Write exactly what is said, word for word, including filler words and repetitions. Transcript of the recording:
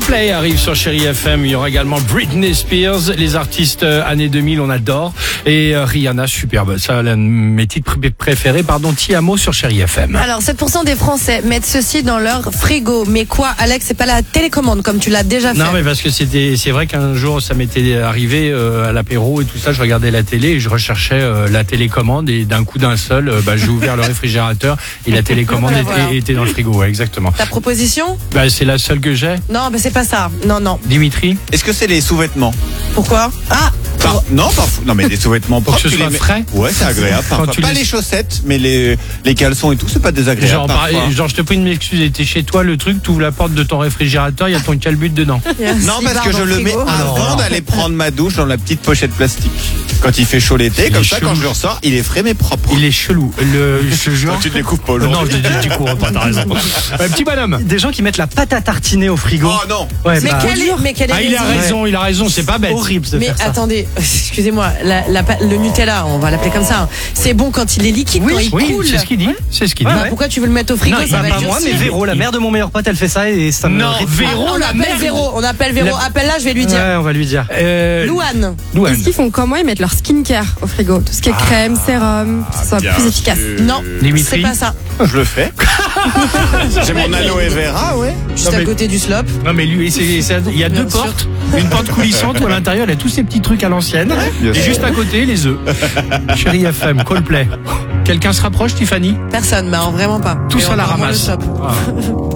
Coldplay arrive sur Chérie F M. Il y aura également Britney Spears. Les artistes euh, années deux mille, on adore. Et euh, Rihanna, superbe. Ça, l'un de mes titres pr- préférés. Pardon, Tiamo sur Chérie F M. Alors, sept pour cent des Français mettent ceci dans leur frigo. Mais quoi, Alex, c'est pas la télécommande comme tu l'as déjà fait. Non, mais parce que c'était, c'est vrai qu'un jour, ça m'était arrivé euh, à l'apéro et tout ça. Je regardais la télé et je recherchais euh, la télécommande et d'un coup d'un seul, euh, bah, j'ai ouvert le réfrigérateur et la télécommande Voilà, était, voilà. était dans le frigo. Ouais, exactement. Ta proposition? Bah, c'est la seule que j'ai. Non, mais c'est pas ça. Non, non. Dimitri, Est-ce que c'est les sous-vêtements? Pourquoi? Ah! Par- Non, pas fou- non, mais des sous-vêtements Pour propres. que ce tu les soit mets- frais. Ouais, c'est agréable. Quand parfois. tu Pas les- les chaussettes, mais les, les caleçons et tout, c'est pas désagréable. genre, par- parfois. genre, je te prie une excuse, t'es chez toi, le truc, tu ouvres la porte de ton réfrigérateur, il y a ton calbut dedans. Il y a un Non, parce slibard que dans je le mets frigo. avant d'aller prendre ma douche dans la petite pochette plastique. Quand il fait chaud l'été, Il comme est ça, chelou. quand je le ressors, il est frais mais propre. Il est chelou. Le, je te jure. Quand tu te les coupes pas Non, aujourd'hui. je te dis, tu cours pas, t'as raison. Ouais, petit bonhomme. Des gens qui mettent la pâte à tartiner au frigo. Oh non. Ouais, Mais bah, quel est, mais quel est Ah, il a raison. raison, il a raison, c'est pas bête. horrible de Mais faire ça. attendez, excusez-moi, la, la, pa- le Nutella, on va l'appeler comme ça, hein, c'est bon quand il est liquide, quand il Oui, coule. c'est ce qu'il dit. C'est ce qu'il dit. Bah, pourquoi tu veux le mettre au frigo? Non, Ça bah, va pas être moi, mais durci. Véro, la mère de mon meilleur pote, elle fait ça et ça me Non, répugne. Véro, on la appelle merde. Véro, on appelle Véro. La- Appelle-la, je vais lui dire. Ouais, on va lui dire. Euh, Louane. Louane. Est-ce qu'ils font comme moi, ils mettent leur skincare au frigo, tout ce qui est crème, sérum, que ce soit bien plus efficace. sûr. Non, Dimitri. c'est pas ça. Je le fais. J'ai mon aloe vera, ouais. Juste Non, à mais- côté du slop. Non, mais lui, c'est- c'est- il y a Bien deux sûr. portes. Une porte coulissante où à l'intérieur, il y a tous ces petits trucs à l'ancienne. bien Et sûr. juste à côté, les œufs. Chérie F M, Coldplay. Quelqu'un se rapproche, Tiffany? Personne, bah vraiment pas. Tous Et à la encore moins le ramasse. slop. Ah.